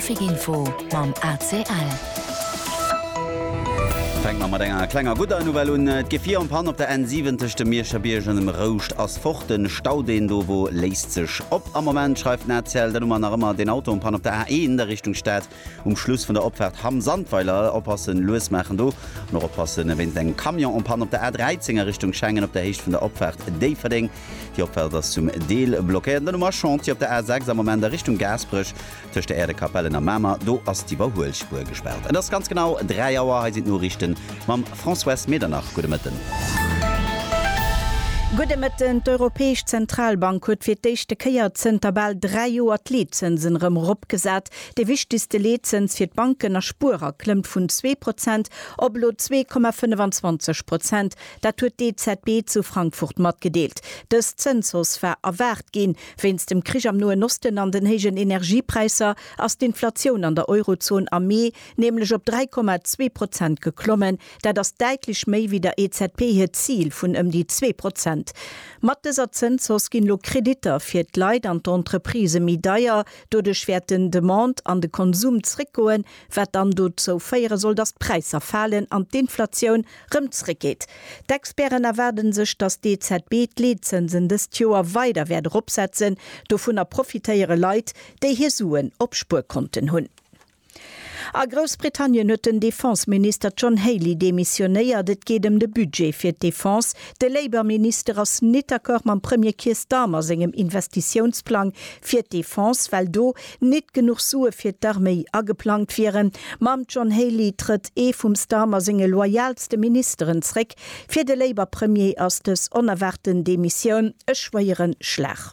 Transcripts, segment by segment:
Trafikinfo mam ACL. Mat enger klenger guter Novel hun Gefir Pan op der N7. Meerscherbiergen Rocht ass fochten Staudeen do wo leist sech op am moment schreift netzähl, dat man immer den Auto Pan op der A1 in der Richtung steht Schluss von der Opfahrt ham Sandweiler oppassen Louis machen do noch oppassen wenn den Kamion und Pan op der A13er Richtung Schengen op der Hecht von der Opfahrt D verding die Opfahrt das zum Deel blockiert Nummer schon op der A6 am moment der Richtung Gasbrüch durch der Erdekapelle am Mama do ass die Überholspur gesperrt und das ganz genau 3 Jahre sind nur richten Mam François Medernach gute Mitten. Gute Mitten d'Europäesch Zentralbank huet fir d'échte Keier Zentabel 3 Joer Lizenzen rëm opgesat. De wichtigste Lizenz fir d'Banken a Spurer klemmt vun 2% op lo 2,25%. Dat huet DZB zu Frankfurt mat gedeelt. Des Zensus ver erwert gin, wenns dem Krich am Noen Osten an den hegen Energiepreiser ass d'Inflationun an der Eurozone Armee nämlich op 3,2% geklommen, dat das deitlich méi wie der EZB het Ziel vun die 2%. Mat dieser Zensus gin lo Krediter fir d Leiit an d'Entreprise mi daier do de schwerten Demand an de Konsum zrickgoen, wat dann do zo feiere soll das Preiser fallen an d'Inflationun rëmzricket. D'Experten erwerden sech, dass DZB Lizenzen des Joer weiter werden opsetzen, do vun der profitéiere Leiit, déi hier suen op Spurkonten hunn. A Großbritannien huet den Defenseminister John Haley demissionéiert, et geht de Budget fir d'Defense. De Labour-Minister ass net d'accord mam Premier Keir Starmer segem Investitionsplan fir d'Defense, weil do net genug Sue fir d'Armee ageplant viren. Mam John Haley tritt vum Starmer senge loyalste Ministerin zreck, fir de Labour-Premier ass des onerwarten Demission e schwéieren Schlag.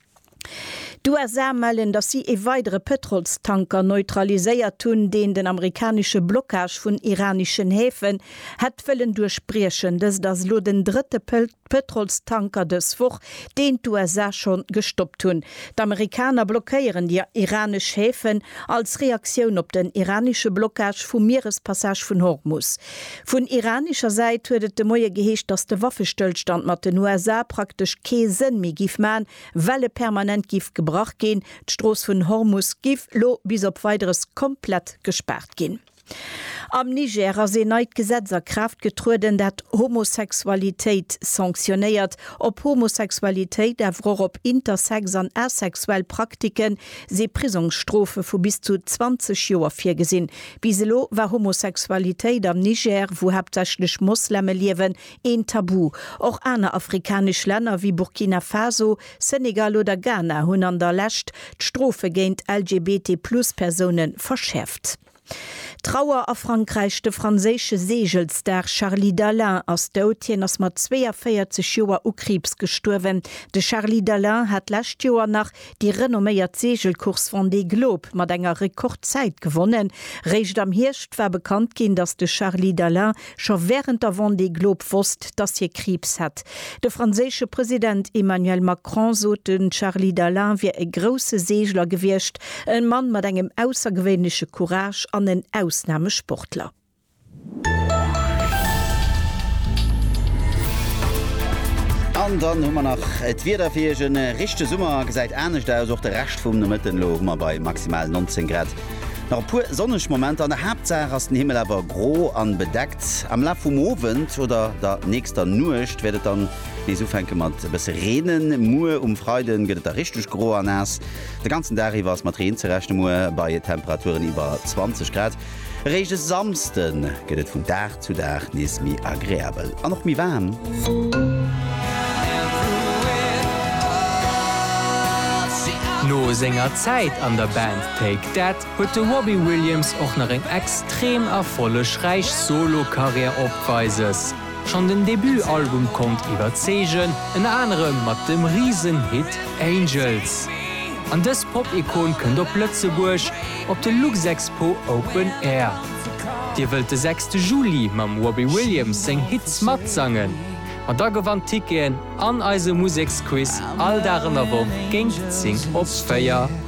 Du ersämelen, dass sie weitere Petrolstanker neutraliséiert tun, den amerikanische Blockage von iranischen Häfen hat wollen durchsprechen, dass das lo den dritte Petrolstanker des Woch, den die USA schon gestoppt tun. Die Amerikaner blockieren die iranischen Häfen als Reaktion auf den iranischen Blockage vom Meerespassage von Hormuz. Von iranischer Seite wurde de Moje geheescht, dass der Waffenstillstand mit den USA praktisch keinen Sinn mehr gibt, weil permanent gibt gebracht gehen, d'Stroos vun Hormuz gif lo bis op weiteres komplett gesperrt gin. Am Niger se neit Gesetzer Kraft getruden, dat Homosexualität sanktioniert. Op Homosexualität erwro op Intersex an asexuell Praktiken se Prisonstrofe vu bis zu 20 Joer firgesinn. Biselo war Homosexualität am Niger, wo hauptsächlich Mosleme liewen, ein Tabu. Auch andere afrikanische Länder wie Burkina Faso, Senegal oder Ghana hun an der Lächt d'Strofe géint LGBT+Personen verschärft. Trauer a Frankreich de franzésche Segelstar Charlie Dalin aus Dautien ass mat 42 Joer Ukrebs gestorwen. De Charlie Dalin hat lächt Joer nach die renomméiert Segelkurs von de Globe mat enger Rekordzeit gewonnen. Recht am Hirscht war bekannt gin, dass de Charlie Dalin schon während der Vendée Globe wusst, dass hier Krebs hat. De franzésche Präsident Emmanuel Macron so den Charlie Dalin wie e grosse Segler gewircht, ein Mann mat engem aussergewöhnliche Courage an den Ausnahmesportler. Und dann haben wir noch et Wiederfirgen richchte Summer seit ernstcht der recht vum Mitten lo bei maximal 19 Grad. Nach pur sonnech Moment an der Hauptsache as den Himmel aber gro an bedeckt. Am La vom Abend oder der nächster Nucht werdet dann so fänke mat bis reden Mu Freuden gët der richtig gro an ass. De ganzen Dari was mat zerrechtchte Mu bei Temperaturen über 20 Grad. Rege samsten gëtt vun Dach zu Dach nies mi agréabel. An noch mi warm. No senger Zeit an der Band Take That huet de Robbie Williams och nach eng extrem erfollech reich Solokarriere opweises. Schon den Debütalbum kommt iwwerzegen, en anderem mat dem Riesenhit Angels. An des Pop-Ikon kënnt op Lützeburg op de Lux Expo Open Air. Dir wëlt de 6. Juli mam Robbie Williams seng Hits mat sangen. An da gewann Ticken an eise Musiksquiz all darin awo géint zing op Feier.